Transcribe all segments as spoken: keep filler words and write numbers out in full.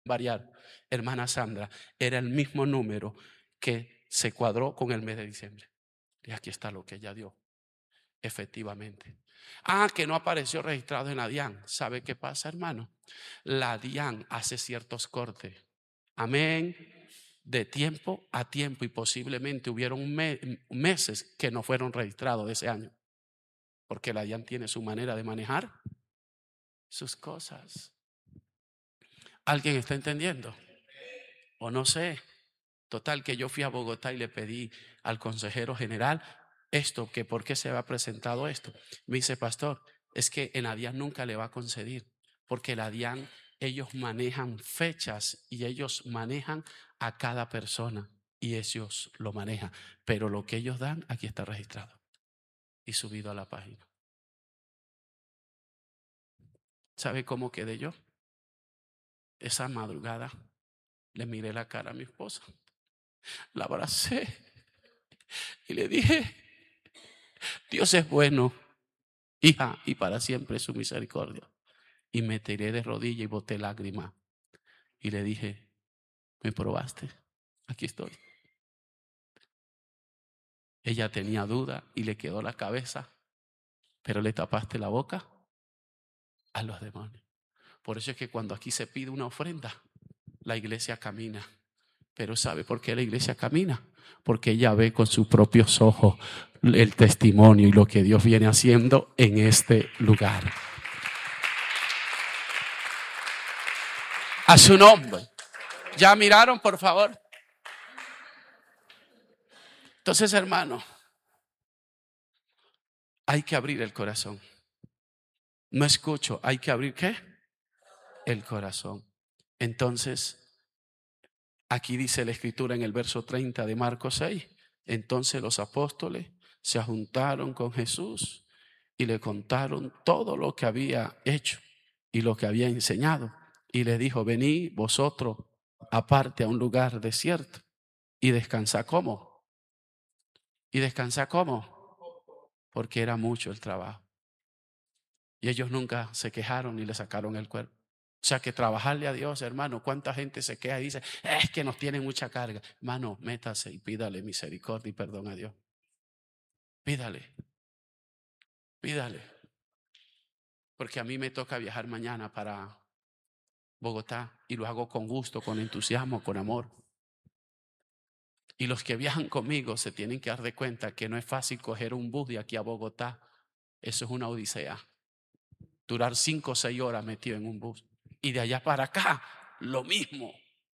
variar, hermana Sandra, era el mismo número que se cuadró con el mes de diciembre. Y aquí está lo que ella dio, efectivamente. Ah, que no apareció registrado en la DIAN. ¿Sabe qué pasa, hermano? La DIAN hace ciertos cortes. Amén. De tiempo a tiempo, y posiblemente hubieron me meses que no fueron registrados de ese año, porque la DIAN tiene su manera de manejar sus cosas. ¿Alguien está entendiendo? O no sé. Total, que yo fui a Bogotá y le pedí al consejero general esto, que por qué se había presentado esto. Me dice, pastor, es que en la DIAN nunca le va a conceder, porque la DIAN, ellos manejan fechas y ellos manejan a cada persona y ellos lo manejan, pero lo que ellos dan aquí está registrado y subido a la página. ¿Sabe cómo quedé yo? Esa madrugada le miré la cara a mi esposa, la abracé y le dije, Dios es bueno, hija, y para siempre es su misericordia. Y me tiré de rodillas y boté lágrimas. Y le dije, ¿me probaste? Aquí estoy. Ella tenía duda y le quedó la cabeza, pero le tapaste la boca a los demonios. Por eso es que cuando aquí se pide una ofrenda, la iglesia camina. Pero ¿sabe por qué la iglesia camina? Porque ella ve con sus propios ojos el testimonio y lo que Dios viene haciendo en este lugar. A su nombre. ¿Ya miraron, por favor? Entonces, hermano, hay que abrir el corazón. No escucho, hay que abrir ¿qué? El corazón. Entonces, aquí dice la escritura en el verso treinta de Marcos seis. Entonces los apóstoles se juntaron con Jesús y le contaron todo lo que había hecho y lo que había enseñado. Y le dijo, venid vosotros aparte a un lugar desierto y descansad. ¿Cómo? ¿Y descansad cómo? Porque era mucho el trabajo. Y ellos nunca se quejaron ni le sacaron el cuerpo. O sea que trabajarle a Dios, hermano, cuánta gente se queja y dice, es que nos tienen mucha carga. Hermano, métase y pídale misericordia y perdón a Dios. Pídale, pídale. Porque a mí me toca viajar mañana para Bogotá y lo hago con gusto, con entusiasmo, con amor. Y los que viajan conmigo se tienen que dar de cuenta que no es fácil coger un bus de aquí a Bogotá. Eso es una odisea. Durar cinco o seis horas metido en un bus. Y de allá para acá, lo mismo.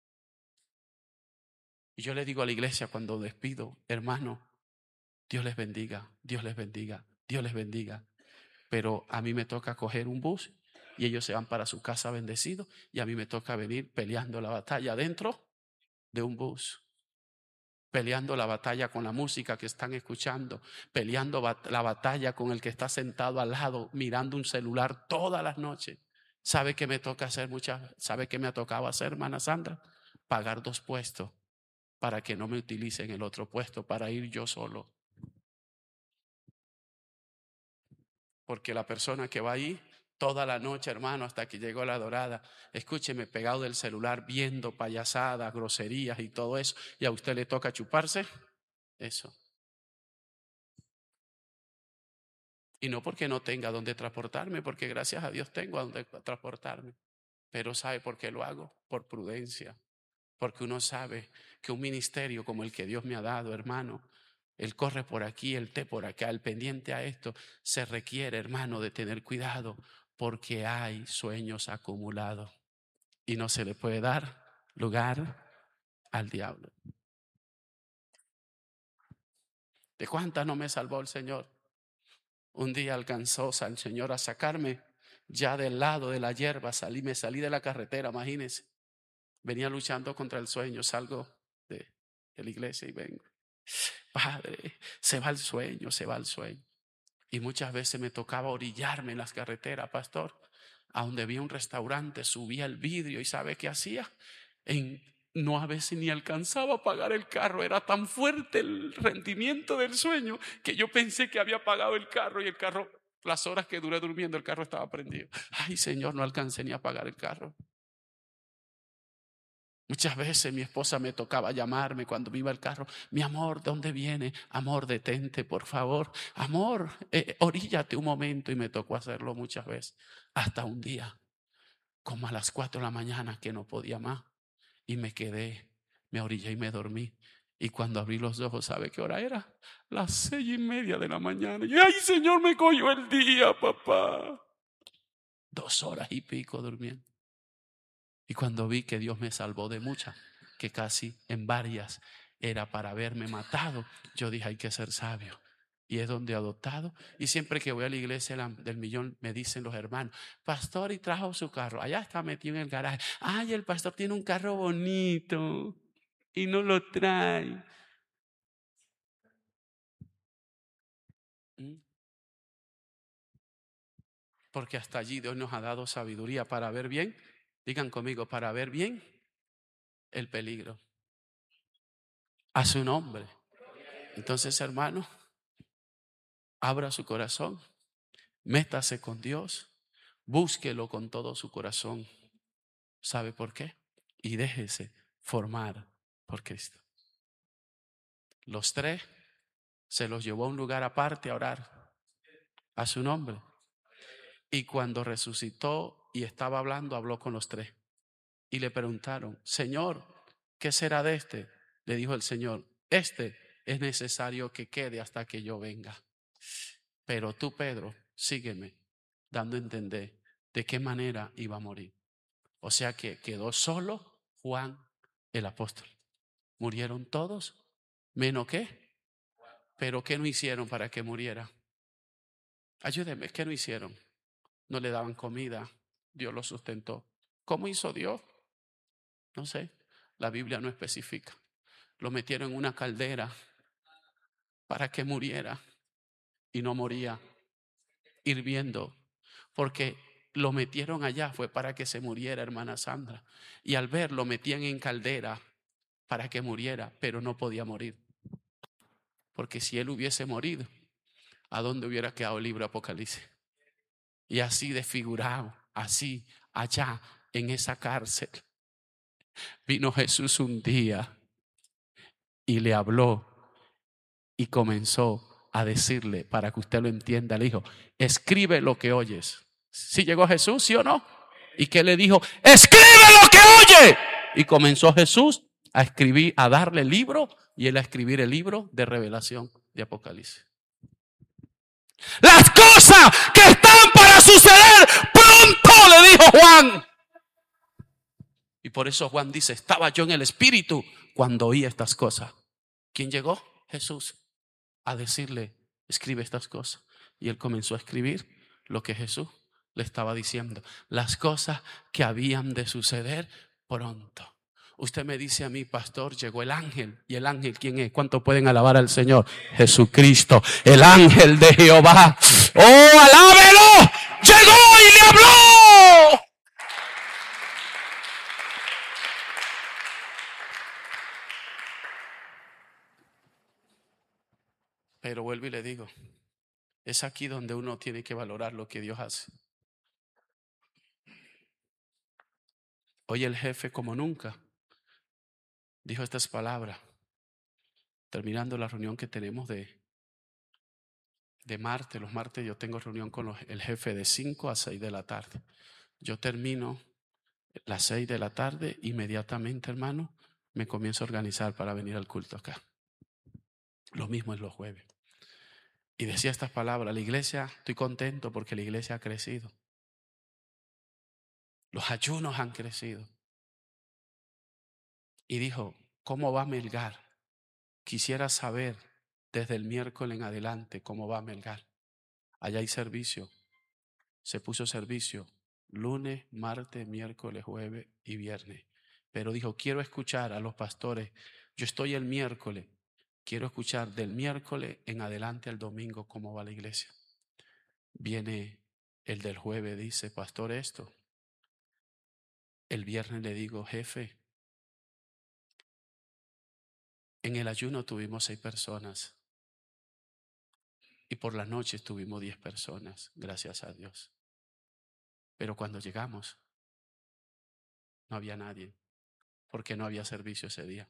Y yo le digo a la iglesia cuando despido, hermano, Dios les bendiga, Dios les bendiga, Dios les bendiga. Pero a mí me toca coger un bus y ellos se van para su casa bendecidos y a mí me toca venir peleando la batalla dentro de un bus. Peleando la batalla con la música que están escuchando, peleando bat- la batalla con el que está sentado al lado mirando un celular todas las noches. ¿Sabe qué me toca hacer muchas? ¿Sabe qué me ha tocado hacer, hermana Sandra? Pagar dos puestos para que no me utilicen el otro puesto para ir yo solo. Porque la persona que va ahí toda la noche, hermano, hasta que llegó la dorada, escúcheme, pegado del celular, viendo payasadas, groserías y todo eso, y a usted le toca chuparse eso. Y no porque no tenga donde transportarme, porque gracias a Dios tengo a donde transportarme. Pero ¿sabe por qué lo hago? Por prudencia. Porque uno sabe que un ministerio como el que Dios me ha dado, hermano, él corre por aquí, el té por acá, el pendiente a esto, se requiere, hermano, de tener cuidado porque hay sueños acumulados y no se le puede dar lugar al diablo. ¿De cuántas no me salvó el Señor? Un día alcanzó al Señor a sacarme ya del lado de la hierba, salí, me salí de la carretera, imagínense. Venía luchando contra el sueño, salgo de, de la iglesia y vengo. Padre, se va el sueño, se va el sueño. Y muchas veces me tocaba orillarme en las carreteras, pastor, a donde había un restaurante, subía el vidrio y ¿sabe qué hacía? En, no a veces ni alcanzaba a pagar el carro, era tan fuerte el rendimiento del sueño que yo pensé que había pagado el carro y el carro, las horas que duré durmiendo, el carro estaba prendido. Ay, Señor, no alcancé ni a pagar el carro. Muchas veces mi esposa me tocaba llamarme cuando me iba al carro. Mi amor, ¿dónde viene? Amor, detente, por favor. Amor, eh, oríllate un momento. Y me tocó hacerlo muchas veces. Hasta un día, como a las cuatro de la mañana, que no podía más. Y me quedé, me orillé y me dormí. Y cuando abrí los ojos, ¿sabe qué hora era? Las seis y media de la mañana. Y ay, Señor, me cogió el día, papá. Dos horas y pico durmiendo. Y cuando vi que Dios me salvó de muchas, que casi en varias era para haberme matado, yo dije, hay que ser sabio. Y es donde he adoptado. Y siempre que voy a la iglesia del millón, me dicen los hermanos, pastor, y trajo su carro. Allá está metido en el garaje. Ay, el pastor tiene un carro bonito y no lo trae. ¿Mm? Porque hasta allí Dios nos ha dado sabiduría para ver bien. Digan conmigo, para ver bien el peligro. A su nombre. Entonces, hermano, abra su corazón, métase con Dios, búsquelo con todo su corazón. ¿Sabe por qué? Y déjese formar por Cristo. Los tres se los llevó a un lugar aparte a orar a su nombre. Y cuando resucitó y estaba hablando, habló con los tres. Y le preguntaron, Señor, ¿qué será de este? Le dijo el Señor, este es necesario que quede hasta que yo venga. Pero tú, Pedro, sígueme, dando a entender de qué manera iba a morir. O sea que quedó solo Juan el apóstol. Murieron todos, menos qué. Pero ¿qué no hicieron para que muriera? Ayúdenme, ¿qué no hicieron? No le daban comida, Dios lo sustentó. ¿Cómo hizo Dios? No sé, la Biblia no especifica. Lo metieron en una caldera para que muriera y no moría hirviendo, porque lo metieron allá fue para que se muriera, hermana Sandra, y al ver lo metían en caldera para que muriera, pero no podía morir, porque si él hubiese morido, ¿a dónde hubiera quedado el libro Apocalipsis? Y así desfigurado, así allá en esa cárcel, vino Jesús un día y le habló y comenzó a decirle, para que usted lo entienda, le dijo, escribe lo que oyes. ¿Sí llegó Jesús, sí o no? ¿Y qué le dijo? Escribe lo que oye. Y comenzó Jesús a escribir, a darle el libro, y él a escribir el libro de revelación de Apocalipsis. Las cosas que están para suceder pronto, le dijo Juan. Y por eso Juan dice, estaba yo en el Espíritu cuando oí estas cosas. ¿Quién llegó? Jesús. A decirle, escribe estas cosas. Y él comenzó a escribir lo que Jesús le estaba diciendo. Las cosas que habían de suceder pronto. Usted me dice a mí, pastor, llegó el ángel. ¿Y el ángel quién es? ¿Cuánto pueden alabar al Señor? Jesucristo, el ángel de Jehová. ¡Oh, alábelo! Llegó y le habló. Pero vuelvo y le digo, es aquí donde uno tiene que valorar lo que Dios hace. Hoy el jefe, como nunca, dijo estas palabras, terminando la reunión que tenemos de, de martes. Los martes yo tengo reunión con los, el jefe de cinco a seis de la tarde. Yo termino las seis de la tarde, inmediatamente, hermano, me comienzo a organizar para venir al culto acá. Lo mismo es los jueves. Y decía estas palabras, la iglesia, estoy contento porque la iglesia ha crecido. Los ayunos han crecido. Y dijo, ¿cómo va Melgar? Quisiera saber desde el miércoles en adelante cómo va Melgar. Allá hay servicio. Se puso servicio lunes, martes, miércoles, jueves y viernes. Pero dijo, quiero escuchar a los pastores. Yo estoy el miércoles. Quiero escuchar del miércoles en adelante al domingo cómo va la iglesia. Viene el del jueves, dice, pastor, esto. El viernes le digo, jefe, en el ayuno tuvimos seis personas. Y por la noche tuvimos diez personas, gracias a Dios. Pero cuando llegamos, no había nadie. porque no había servicio ese día.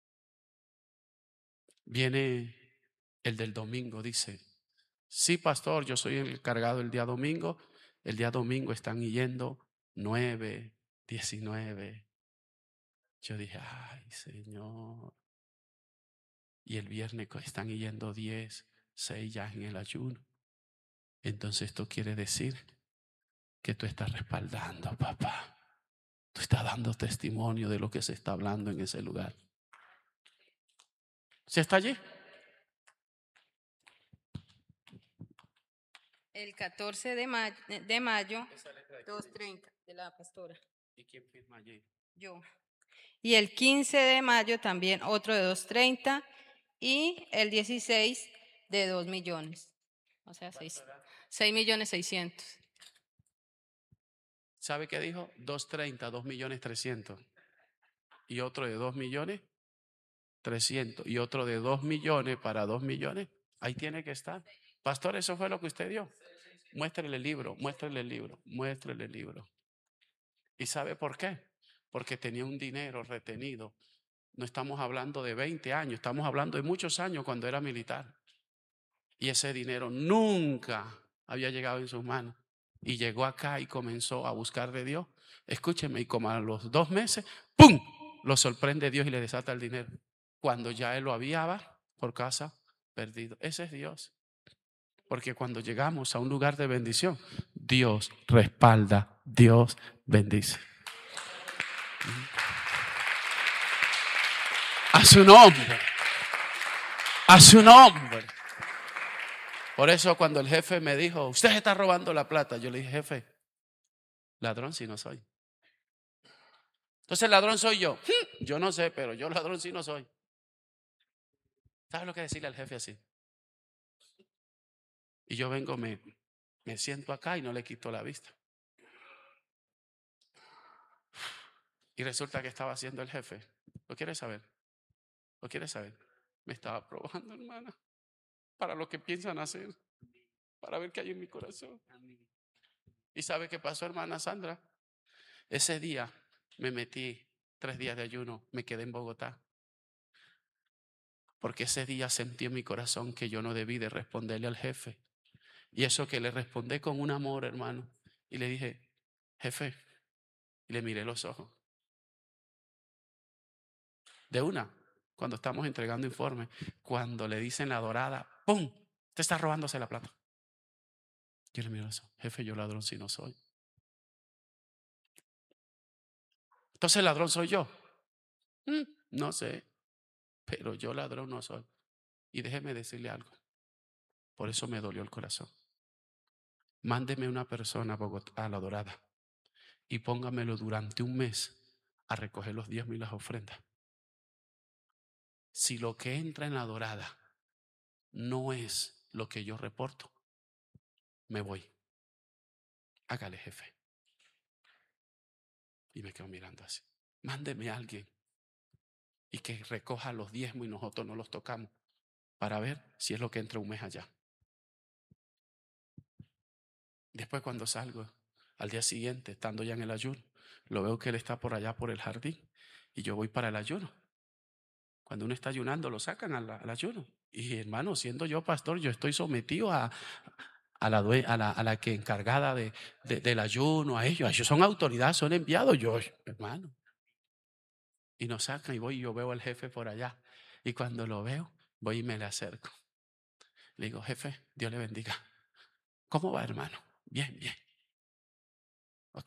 Viene el del domingo, dice, sí, pastor, yo soy el encargado el día domingo. El día domingo están yendo nueve, diecinueve. Yo dije, ay, Señor. Y el viernes están yendo diez, seis ya en el ayuno. Entonces esto quiere decir que tú estás respaldando, papá. Tú estás dando testimonio de lo que se está hablando en ese lugar. ¿Se está allí? El catorce de mayo, de mayo dos treinta de la pastora. ¿Y quién firma allí? Yo. Y el quince de mayo también otro de dos treinta y el dieciséis de dos millones. O sea, seis millones seiscientos. ¿Sabe qué dijo? dos treinta, dos millones trescientos. Y otro de dos millones trescientos. Y otro de dos millones para dos millones. Ahí tiene que estar. Pastor, ¿eso fue lo que usted dio? Muéstrele el libro, muéstrele el libro, muéstrele el libro. ¿Y sabe por qué? Porque tenía un dinero retenido. No estamos hablando de veinte años, estamos hablando de muchos años cuando era militar. Y ese dinero nunca había llegado en sus manos. Y llegó acá y comenzó a buscar de Dios. Escúcheme, y como a los dos meses, ¡pum!, lo sorprende Dios y le desata el dinero. Cuando ya él lo había por casa perdido. Ese es Dios. Porque cuando llegamos a un lugar de bendición, Dios respalda, Dios bendice. A su nombre. A su nombre. Por eso cuando el jefe me dijo, usted está robando la plata, yo le dije, jefe, ladrón sí no soy. Entonces ladrón soy yo. Yo no sé, pero yo ladrón sí no soy. ¿Sabes lo que decirle al jefe así? Y yo vengo, me, me siento acá y no le quito la vista. Y resulta que estaba haciendo el jefe. ¿Lo quieres saber? ¿Lo quieres saber? Me estaba probando, hermana, para lo que piensan hacer, para ver qué hay en mi corazón. ¿Y sabe qué pasó, hermana Sandra? Ese día me metí tres días de ayuno, me quedé en Bogotá. Porque ese día sentí en mi corazón que yo no debí de responderle al jefe. Y eso que le respondí con un amor, hermano. Y le dije, jefe, y le miré los ojos. De una, cuando estamos entregando informes, cuando le dicen la dorada, ¡pum!, te está robándose la plata. Yo le miro eso, jefe, yo ladrón si no soy. Entonces el ladrón soy yo. Mm, no sé, pero yo ladrón no soy. Y déjeme decirle algo. Por eso me dolió el corazón. Mándeme una persona a Bogotá, a la Dorada, y póngamelo durante un mes a recoger los diezmos y las ofrendas. Si lo que entra en la Dorada no es lo que yo reporto, me voy. Hágale, jefe. Y me quedo mirando así. Mándeme a alguien y que recoja los diezmos y nosotros no los tocamos para ver si es lo que entra un mes allá. Después cuando salgo, al día siguiente, estando ya en el ayuno, lo veo que él está por allá por el jardín y yo voy para el ayuno. Cuando uno está ayunando, lo sacan al, al ayuno. Y hermano, siendo yo pastor, yo estoy sometido a, a, la, a, la, a la que encargada de, de, del ayuno, a ellos. Ellos son autoridades, son enviados. Yo, hermano. Y nos sacan y voy y yo veo al jefe por allá. Y cuando lo veo, voy y me le acerco. Le digo, jefe, Dios le bendiga. ¿Cómo va, hermano? Bien, bien. Ok.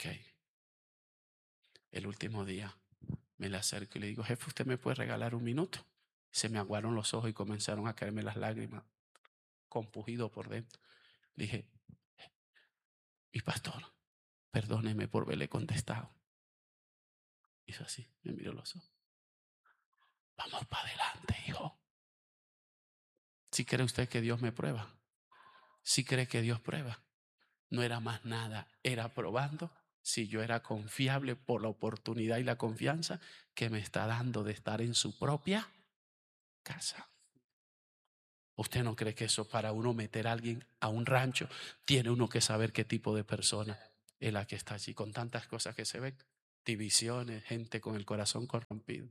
El último día me le acerco y le digo, jefe, ¿usted me puede regalar un minuto? Se me aguaron los ojos y comenzaron a caerme las lágrimas, compungido por dentro. Le dije, mi pastor, perdóneme por haberle contestado. Hizo así, me miró los ojos. Vamos para adelante, hijo. Si cree usted que Dios me prueba, si cree que Dios prueba, no era más nada, era probando si yo era confiable por la oportunidad y la confianza que me está dando de estar en su propia casa. ¿Usted no cree que eso, para uno meter a alguien a un rancho, tiene uno que saber qué tipo de persona es la que está allí con tantas cosas que se ven? divisiones, gente con el corazón corrompido.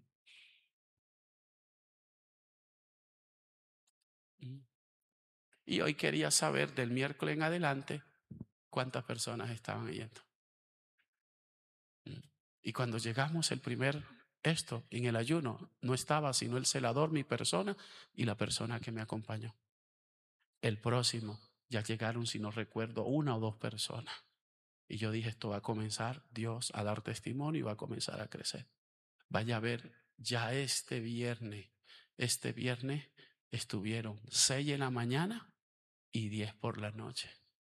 Y hoy quería saber del miércoles en adelante cuántas personas estaban yendo. Y cuando llegamos el primer esto, en el ayuno, no estaba sino el celador, mi persona y la persona que me acompañó. El próximo ya llegaron, si no recuerdo, una o dos personas. Y yo dije, esto va a comenzar Dios a dar testimonio y va a comenzar a crecer. Vaya a ver, ya este viernes, este viernes estuvieron seis en la mañana y diez por la noche.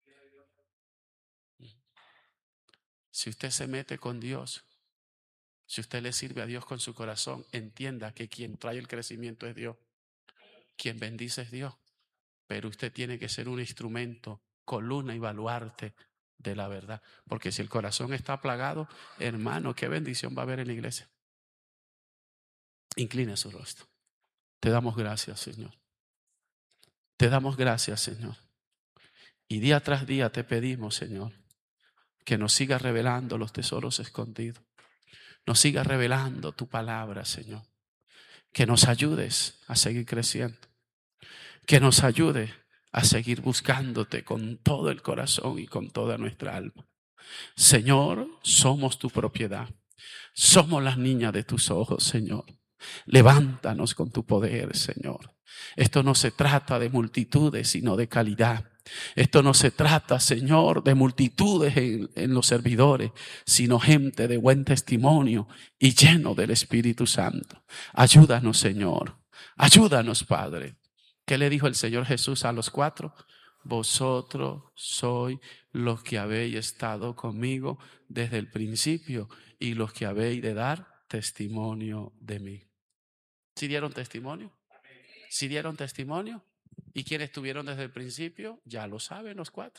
Si usted se mete con Dios, si usted le sirve a Dios con su corazón, entienda que quien trae el crecimiento es Dios, quien bendice es Dios, pero usted tiene que ser un instrumento, columna y baluarte de la verdad, porque si el corazón está plagado, hermano, qué bendición va a haber en la iglesia. Incline su rostro. Te damos gracias, Señor. Te damos gracias, Señor. Y día tras día te pedimos, Señor, que nos sigas revelando los tesoros escondidos. Nos sigas revelando tu palabra, Señor. Que nos ayudes a seguir creciendo. Que nos ayude a seguir buscándote con todo el corazón y con toda nuestra alma. Señor, somos tu propiedad. Somos las niñas de tus ojos, Señor. Levántanos con tu poder, Señor. Esto no se trata de multitudes, sino de calidad. Esto no se trata, Señor, de multitudes en, en los servidores, sino gente de buen testimonio y lleno del Espíritu Santo. Ayúdanos, Señor. Ayúdanos, Padre. ¿Qué le dijo el Señor Jesús a los cuatro? Vosotros sois los que habéis estado conmigo desde el principio y los que habéis de dar testimonio de mí. ¿Sí dieron testimonio? ¿Sí dieron testimonio? ¿Y quienes estuvieron desde el principio? Ya lo saben los cuatro.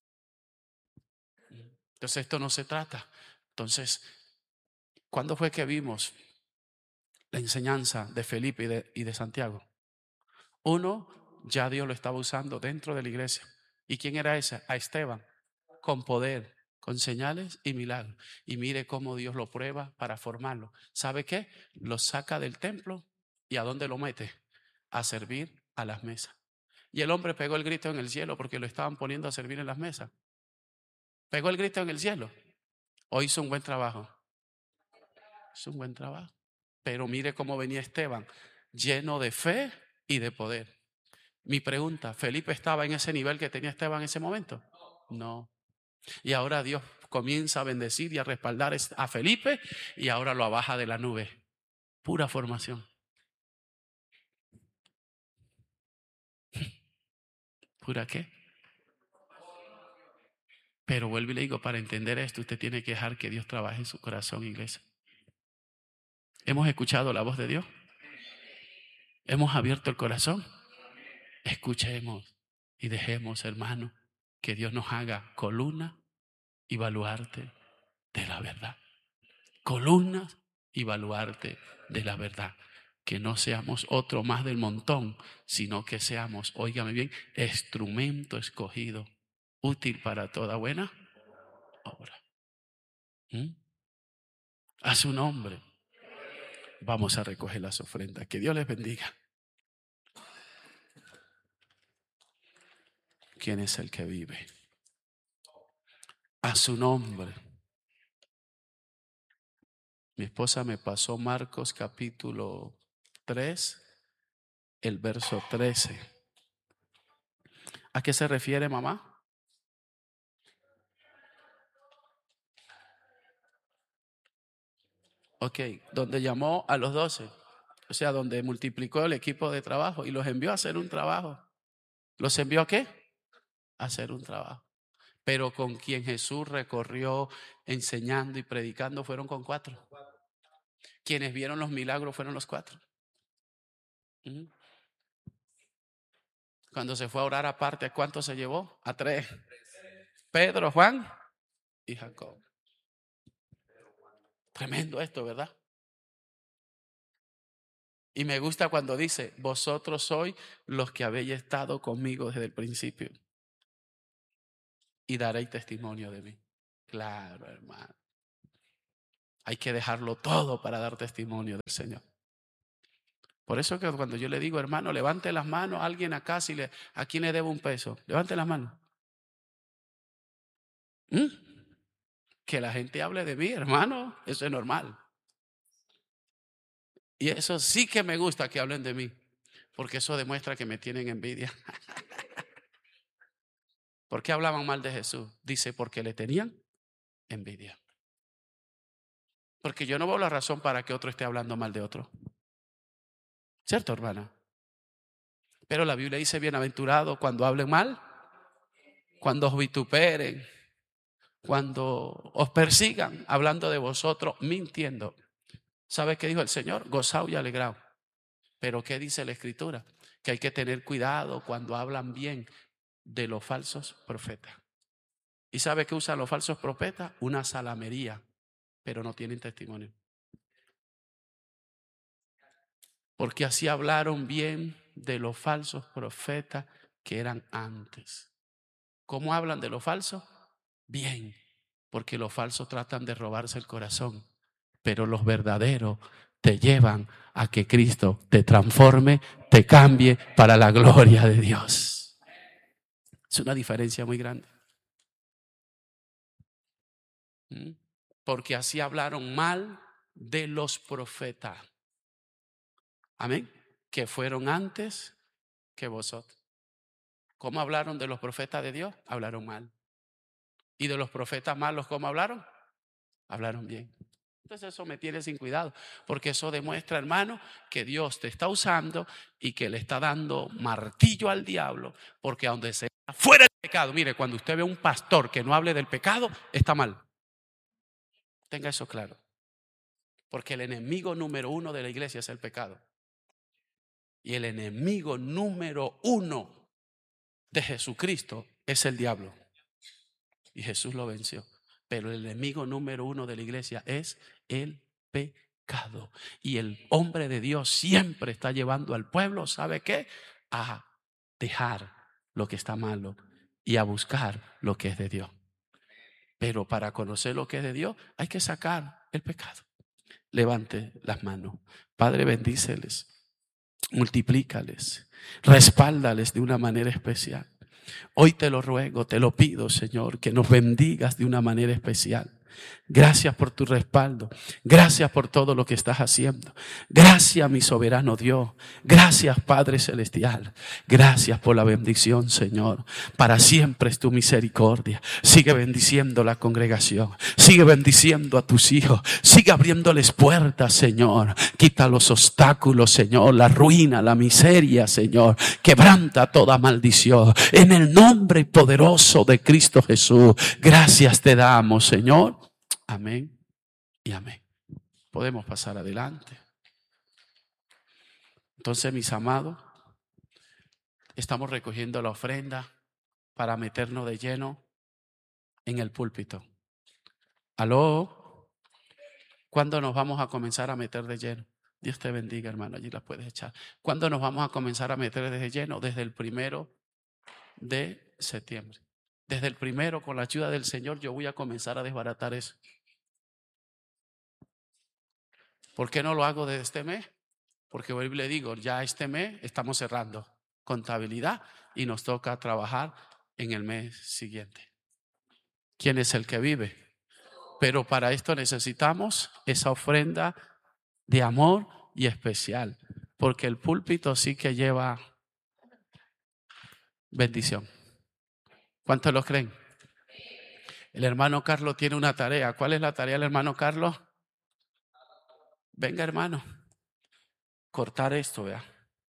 Entonces esto no se trata. Entonces, ¿cuándo fue que vimos la enseñanza de Felipe y de, y de Santiago? Uno, ya Dios lo estaba usando dentro de la iglesia. ¿Y quién era ese? A Esteban, con poder, con señales y milagros. Y mire cómo Dios lo prueba para formarlo. ¿Sabe qué? Lo saca del templo y ¿a dónde lo mete? A servir a las mesas. Y el hombre pegó el grito en el cielo porque lo estaban poniendo a servir en las mesas. Pegó el grito en el cielo. O hizo un buen trabajo. Hizo un buen trabajo. Pero mire cómo venía Esteban, lleno de fe y de poder. Mi pregunta, ¿Felipe estaba en ese nivel que tenía Esteban en ese momento? No. Y ahora Dios comienza a bendecir y a respaldar a Felipe y ahora lo abaja de la nube. Pura formación. ¿Pura qué? Pero vuelvo y le digo, para entender esto usted tiene que dejar que Dios trabaje en su corazón, iglesia. ¿Hemos escuchado la voz de Dios? ¿Hemos abierto el corazón? Escuchemos y dejemos, hermano, que Dios nos haga columna y baluarte de la verdad. Columna y baluarte de la verdad. Que no seamos otro más del montón, sino que seamos, óigame bien, instrumento escogido, útil para toda buena obra. ¿Mm? A su nombre vamos a recoger las ofrendas. Que Dios les bendiga. ¿Quién es el que vive? A su nombre. Mi esposa me pasó Marcos capítulo tres, el verso trece. ¿A qué se refiere, mamá? Ok, donde llamó a los doce, o sea, donde multiplicó el equipo de trabajo y los envió a hacer un trabajo. ¿Los envió a qué? A hacer un trabajo. Pero con quien Jesús recorrió enseñando y predicando fueron con cuatro. Quienes vieron los milagros fueron los cuatro. ¿Mm? Cuando se fue a orar aparte, ¿a cuántos se llevó? A tres. Pedro, Juan y Jacob. Tremendo esto, ¿verdad? Y me gusta cuando dice, vosotros sois los que habéis estado conmigo desde el principio y daréis testimonio de mí. Claro, hermano. Hay que dejarlo todo para dar testimonio del Señor. Por eso que cuando yo le digo, hermano, levante las manos, alguien acá, si le, ¿a quién le debo un peso? Levante las manos. ¿Mm? Que la gente hable de mí, hermano, eso es normal. Y eso sí que me gusta que hablen de mí, porque eso demuestra que me tienen envidia. ¿Por qué hablaban mal de Jesús? Dice, porque le tenían envidia. Porque yo no veo la razón para que otro esté hablando mal de otro. ¿Cierto, hermana? Pero la Biblia dice, bienaventurado cuando hablen mal, cuando os vituperen, cuando os persigan, hablando de vosotros, mintiendo. ¿Sabe qué dijo el Señor? Gozaos y alegraos. Pero ¿qué dice la Escritura? Que hay que tener cuidado cuando hablan bien de los falsos profetas. ¿Y sabe qué usan los falsos profetas? Una salamería, pero no tienen testimonio. Porque así hablaron bien de los falsos profetas que eran antes. ¿Cómo hablan de los falsos? Bien, porque los falsos tratan de robarse el corazón, pero los verdaderos te llevan a que Cristo te transforme, te cambie para la gloria de Dios. Es una diferencia muy grande. Porque así hablaron mal de los profetas. Amén. Que fueron antes que vosotros. ¿Cómo hablaron de los profetas de Dios? Hablaron mal. ¿Y de los profetas malos cómo hablaron? Hablaron bien. Entonces eso me tiene sin cuidado, porque eso demuestra, hermano, que Dios te está usando y que le está dando martillo al diablo, porque a donde sea fuera el pecado. Mire, cuando usted ve un pastor que no hable del pecado, está mal. Tenga eso claro. Porque el enemigo número uno de la iglesia es el pecado. Y el enemigo número uno de Jesucristo es el diablo. Y Jesús lo venció. Pero el enemigo número uno de la iglesia es el pecado. Y el hombre de Dios siempre está llevando al pueblo, ¿sabe qué? A dejar lo que está malo y a buscar lo que es de Dios. Pero para conocer lo que es de Dios hay que sacar el pecado. Levante las manos. Padre, bendíceles, multiplícales, respáldales de una manera especial. Hoy te lo ruego, te lo pido, Señor, que nos bendigas de una manera especial. Gracias por tu respaldo. Gracias por todo lo que estás haciendo. Gracias, mi soberano Dios. Gracias, Padre Celestial. Gracias por la bendición, Señor. Para siempre es tu misericordia. Sigue bendiciendo la congregación. Sigue bendiciendo a tus hijos. Sigue abriéndoles puertas, Señor. Quita los obstáculos, Señor. La ruina, la miseria, Señor. Quebranta toda maldición. En el nombre poderoso de Cristo Jesús. Gracias te damos, Señor. Amén y amén. Podemos pasar adelante. Entonces, mis amados, estamos recogiendo la ofrenda para meternos de lleno en el púlpito. ¿Aló? ¿Cuándo nos vamos a comenzar a meter de lleno? Dios te bendiga, hermano, allí las puedes echar. ¿Cuándo nos vamos a comenzar a meter de lleno? Desde el primero de septiembre. Desde el primero, con la ayuda del Señor, yo voy a comenzar a desbaratar eso. ¿Por qué no lo hago desde este mes? Porque hoy le digo, ya este mes estamos cerrando contabilidad y nos toca trabajar en el mes siguiente. ¿Quién es el que vive? Pero para esto necesitamos esa ofrenda de amor y especial, porque el púlpito sí que lleva bendición. ¿Cuántos lo creen? El hermano Carlos tiene una tarea. ¿Cuál es la tarea del hermano Carlos? Venga, hermano, cortar esto, vea.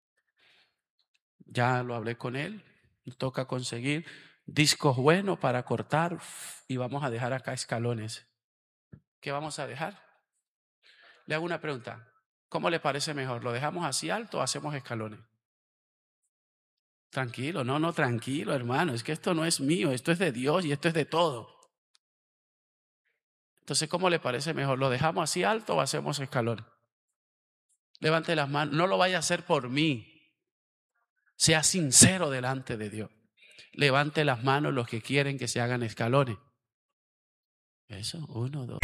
Ya lo hablé con él. Nos toca conseguir discos buenos para cortar y vamos a dejar acá escalones. ¿Qué vamos a dejar? Le hago una pregunta. ¿Cómo le parece mejor? ¿Lo dejamos así alto o hacemos escalones? Tranquilo, no, no, tranquilo, hermano. Es que esto no es mío, esto es de Dios y esto es de todo. Entonces, ¿cómo le parece mejor? ¿Lo dejamos así alto o hacemos escalones? Levante las manos. No lo vaya a hacer por mí. Sea sincero delante de Dios. Levante las manos los que quieren que se hagan escalones. Eso, uno, dos.